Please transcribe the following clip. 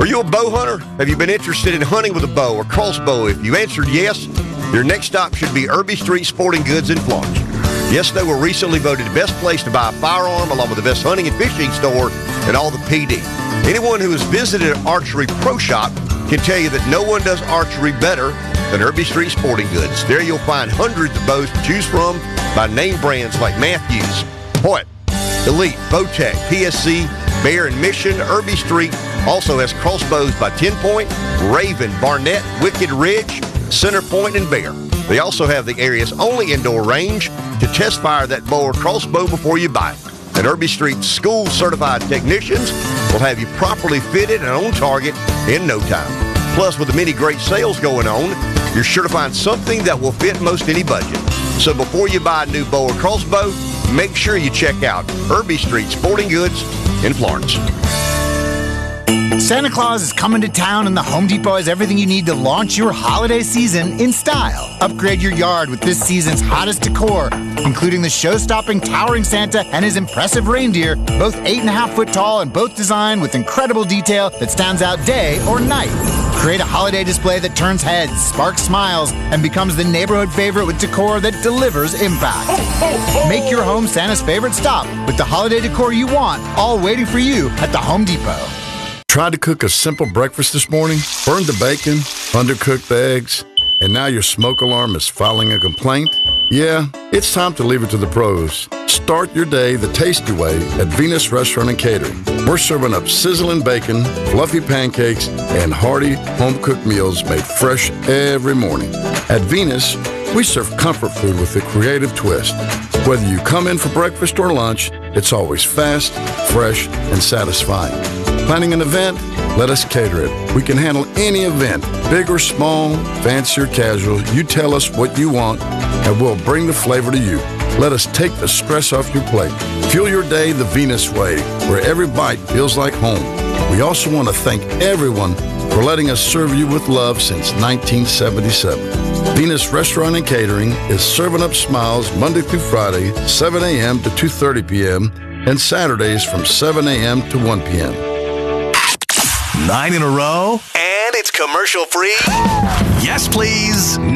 Are you a bow hunter? Have you been interested in hunting with a bow or crossbow? If you answered yes, your next stop should be Irby Street Sporting Goods in Florence. Yes, they were recently voted the best place to buy a firearm, along with the best hunting and fishing store in all the PD. Anyone who has visited an archery pro shop can tell you that no one does archery better than Irby Street Sporting Goods. There you'll find hundreds of bows to choose from by name brands like Matthews, Hoyt, Elite, Bowtech, PSC, Bear, and Mission. Irby Street also has crossbows by 10 Point, Raven, Barnett, Wicked Ridge, Center Point, and Bear. They also have the area's only indoor range to test fire that bow or crossbow before you buy it. And Irby Street school-certified technicians will have you properly fitted and on target in no time. Plus, with the many great sales going on, you're sure to find something that will fit most any budget. So before you buy a new bow or crossbow, make sure you check out Irby Street Sporting Goods in Florence. Santa Claus is coming to town, and the Home Depot has everything you need to launch your holiday season in style. Upgrade your yard with this season's hottest decor, including the show-stopping towering Santa and his impressive reindeer, both 8.5 foot tall and both designed with incredible detail that stands out day or night. Create a holiday display that turns heads, sparks smiles, and becomes the neighborhood favorite with decor that delivers impact. Make your home Santa's favorite stop with the holiday decor you want, all waiting for you at the Home Depot. Tried to cook a simple breakfast this morning, burned the bacon, undercooked the eggs, and now your smoke alarm is filing a complaint? Yeah, it's time to leave it to the pros. Start your day the tasty way at Venus Restaurant and Catering. We're serving up sizzling bacon, fluffy pancakes, and hearty home-cooked meals made fresh every morning. At Venus, we serve comfort food with a creative twist. Whether you come in for breakfast or lunch, it's always fast, fresh, and satisfying. Planning an event? Let us cater it. We can handle any event, big or small, fancy or casual. You tell us what you want, and we'll bring the flavor to you. Let us take the stress off your plate. Fuel your day the Venus way, where every bite feels like home. We also want to thank everyone for letting us serve you with love since 1977. Venus Restaurant and Catering is serving up smiles Monday through Friday, 7 a.m. to 2:30 p.m., and Saturdays from 7 a.m. to 1 p.m. 9 in a row, and it's commercial free? Yes, please.